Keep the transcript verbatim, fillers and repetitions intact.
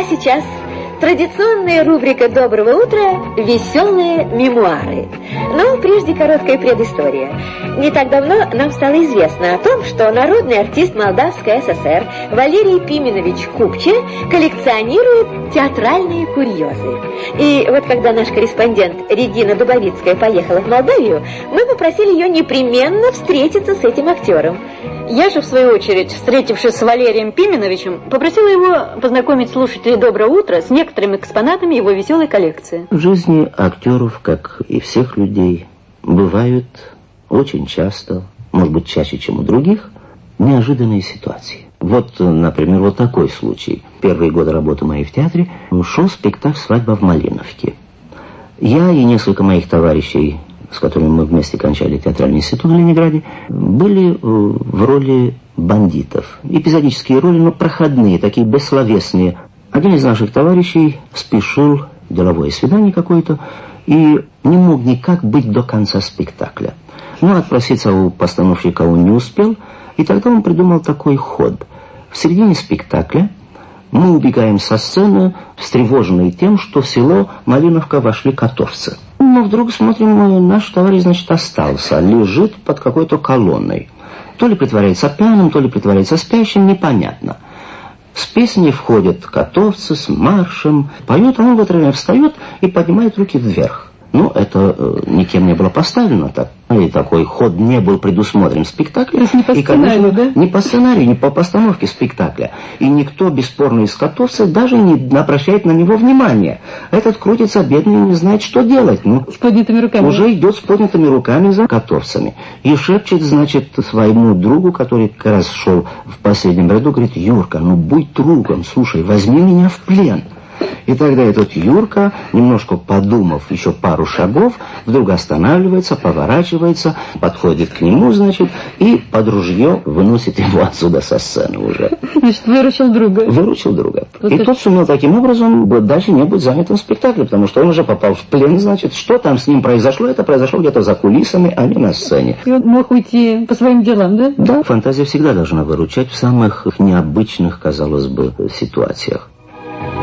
сейчас традиционная рубрика «Доброго утра» «Веселые мемуары». Но прежде короткая предыстория. Не так давно нам стало известно о том, что народный артист Молдавской ССР Валерий Пименович Купче коллекционирует театральные курьезы. И вот когда наш корреспондент Регина Дубовицкая поехала в Молдавию, мы попросили ее непременно встретиться с этим актером. Я же, в свою очередь, встретившись с Валерием Пименовичем, попросила его познакомить слушателей «Доброго утра» с некоторыми экспонатами его веселой коллекции. В жизни актеров, как и всех людей, бывают очень часто, может быть, чаще, чем у других, неожиданные ситуации. Вот, например, вот такой случай. Первые годы работы моей в театре шел спектакль «Свадьба в Малиновке». Я и несколько моих товарищей, с которыми мы вместе кончали театральный институт в Ленинграде, были в роли бандитов. Эпизодические роли, но проходные, такие бессловесные. Один из наших товарищей спешил, деловое свидание какое-то, и не мог никак быть до конца спектакля. Но отпроситься у постановщика он не успел, и тогда он придумал такой ход. В середине спектакля мы убегаем со сцены, встревоженные тем, что в село Малиновка вошли котовцы. Но вдруг смотрим, наш товарищ, значит, остался, лежит под какой-то колонной. То ли притворяется пьяным, то ли притворяется спящим, непонятно. С песней входят котовцы, с маршем, поют, а он в это время встает и поднимает руки вверх. Ну, это э, никем не было поставлено так. И такой ход не был предусмотрен в спектакле. Не по и, сценарию, конечно, да? Не по сценарию, не по постановке спектакля. И никто, бесспорно, из котовцев даже не обращает на него внимания. Этот крутится бедный и не знает, что делать. Ну, с поднятыми руками. Уже идет с поднятыми руками за котовцами. И шепчет, значит, своему другу, который как раз шел в последнем ряду, говорит: «Юрка, ну будь другом, слушай, возьми меня в плен». И тогда этот Юрка, немножко подумав еще пару шагов, вдруг останавливается, поворачивается, подходит к нему, значит, и под ружье выносит его отсюда со сцены уже. Значит, выручил друга. Выручил друга. Вот и это... тот сумел таким образом дальше не быть занятым в спектакле, потому что он уже попал в плен, значит, что там с ним произошло, это произошло где-то за кулисами, а не на сцене. И он мог уйти по своим делам, да? Да, фантазия всегда должна выручать в самых необычных, казалось бы, ситуациях.